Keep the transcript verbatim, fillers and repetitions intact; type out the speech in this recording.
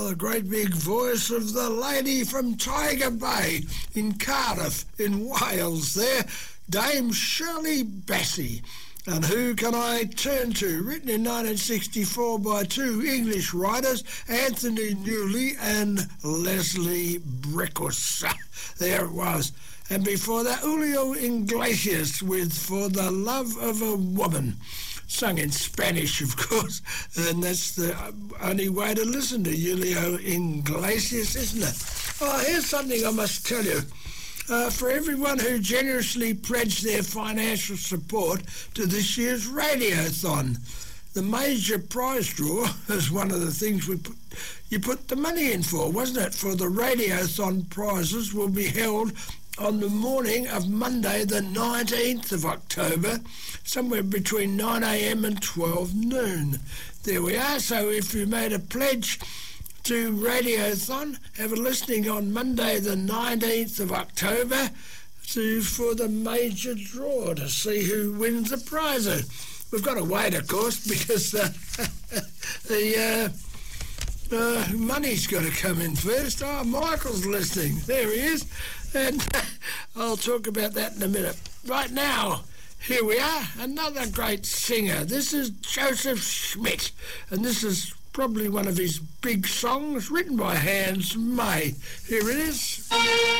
the great big voice of the lady from Tiger Bay in Cardiff, in Wales there, Dame Shirley Bassey. And who can I turn to? Written in nineteen sixty-four by two English writers, Anthony Newley and Leslie Breckus. There it was. And before that, Julio Iglesias with For the Love of a Woman. Sung in Spanish, of course, and that's the only way to listen to Julio Iglesias, isn't it? Oh, here's something I must tell you. Uh, for everyone who generously pledged their financial support to this year's Radiothon, the major prize draw is one of the things we put, you put the money in for, wasn't it? For the Radiothon prizes will be held on the morning of Monday the nineteenth of October, somewhere between nine a.m. and twelve noon. There we are. So if you made a pledge to Radiothon, have a listening on Monday the nineteenth of October to, for the major draw to see who wins the prizes. We've got to wait, of course, because uh, the... Uh, Uh, money's got to come in first. Oh, Michael's listening. There he is. And I'll talk about that in a minute. Right now, here we are, another great singer. This is Joseph Schmidt, and this is probably one of his big songs written by Hans May. Here it is.